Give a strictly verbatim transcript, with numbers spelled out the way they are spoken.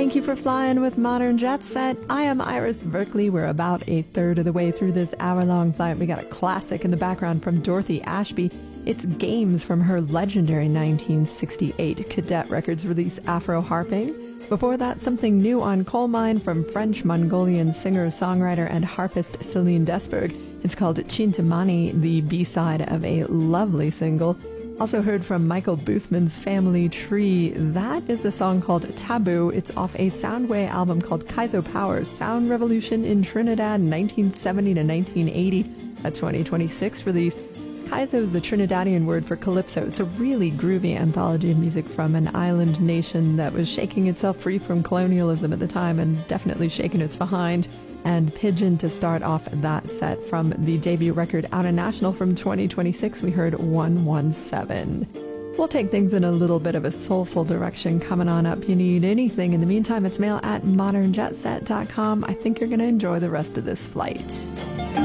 Thank you for flying with Modern Jet Set. I am Iris Berkeley. We're about a third of the way through this hour-long flight. We got a classic in the background from Dorothy Ashby. It's Games from her legendary nineteen sixty-eight Cadet Records release Afro Harping. Before that, something new on Coal Mine from French-Mongolian singer-songwriter and harpist Celine Desberg. It's called Chintamani, the B-side of a lovely single. Also heard from Michael Boothman's Family Tree. That is a song called Taboo. It's off a Soundway album called Kaizo Powers, Sound Revolution in Trinidad, nineteen seventy to nineteen eighty, a twenty twenty-six release. Kaizo is the Trinidadian word for calypso. It's a really groovy anthology of music from an island nation that was shaking itself free from colonialism at the time and definitely shaking its behind. And Pigeon to start off that set from the debut record Out of National from twenty twenty-six, we heard one one seven. We'll take things in a little bit of a soulful direction coming on up. You need anything. In the meantime, it's mail at modern jet set dot com. I think you're going to enjoy the rest of this flight.